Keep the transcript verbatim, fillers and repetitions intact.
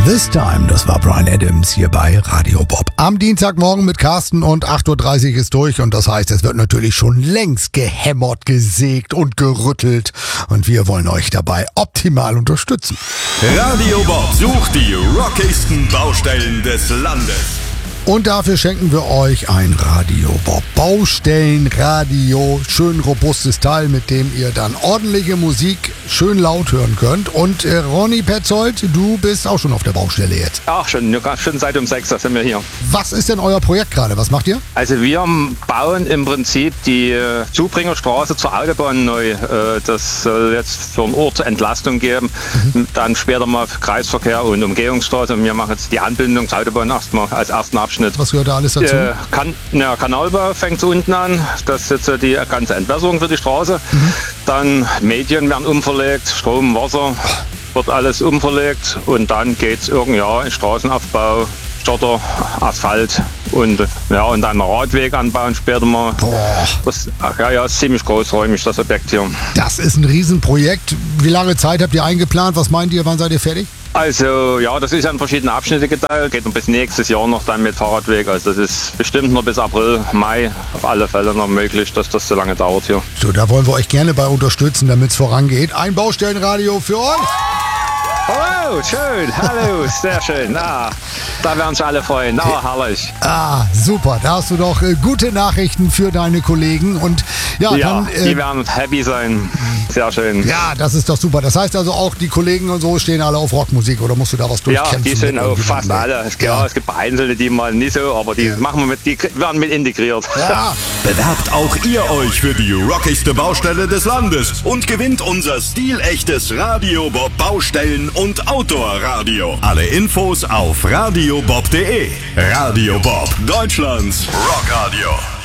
This Time, das war Bryan Adams hier bei Radio Bob. Am Dienstagmorgen mit Carsten und acht Uhr dreißig ist durch und das heißt, es wird natürlich schon längst gehämmert, gesägt und gerüttelt und wir wollen euch dabei optimal unterstützen. Radio Bob sucht die rockigsten Baustellen des Landes. Und dafür schenken wir euch ein Radio Bob Baustellenradio. Schön robustes Teil, mit dem ihr dann ordentliche Musik schön laut hören könnt. Und äh, Ronny Petzold, du bist auch schon auf der Baustelle jetzt. Ach, schon, schon seit um sechs sind wir hier. Was ist denn euer Projekt gerade? Was macht ihr? Also wir bauen im Prinzip die äh, Zubringerstraße zur Autobahn neu. Äh, das soll jetzt für den Ort Entlastung geben. Mhm. Dann später mal Kreisverkehr und Umgehungsstraße. Und wir machen jetzt die Anbindung zur Autobahn erstmal als ersten Abschnitt. Was gehört da alles dazu? Äh, kan ja, Kanalbau fängt unten an. Das ist jetzt die ganze Entwässerung für die Straße. Mhm. Dann Medien werden umverlegt, Strom, Wasser, wird alles umverlegt. Und dann geht es irgendwie ja, in Straßenaufbau, Schotter, Asphalt und, ja, und dann einen Radweg anbauen später mal. Boah. Das ja, ja, ist ziemlich großräumig, das Objekt hier. Das ist ein Riesenprojekt. Wie lange Zeit habt ihr eingeplant? Was meint ihr, wann seid ihr fertig? Also ja, das ist ja in verschiedene Abschnitte geteilt, geht noch bis nächstes Jahr noch dann mit Fahrradweg. Also das ist bestimmt noch bis April, Mai auf alle Fälle noch möglich, dass das so lange dauert hier. So, da wollen wir euch gerne bei unterstützen, damit es vorangeht. Ein Baustellenradio für uns. Oh, schön, hallo, sehr schön. Ah, da werden sich alle freuen. Ah, herrlich. Ah, super. Da hast du doch äh, gute Nachrichten für deine Kollegen. Und ja, ja dann, äh, die werden happy sein. Sehr schön. Ja, das ist doch super. Das heißt also auch, die Kollegen und so stehen alle auf Rockmusik oder musst du da was durchkämpfen? Ja, die sind auch fast alle. Es, ja. Ja, es gibt Einzelne, die mal nicht so, aber die, ja. machen wir mit, die werden mit integriert. Ja. Bewerbt auch ihr euch für die rockigste Baustelle des Landes und gewinnt unser stilechtes Radio Bob Baustellen- und Outdoor-Radio. Alle Infos auf radiobob punkt de. Radio Bob, Deutschlands Rockradio.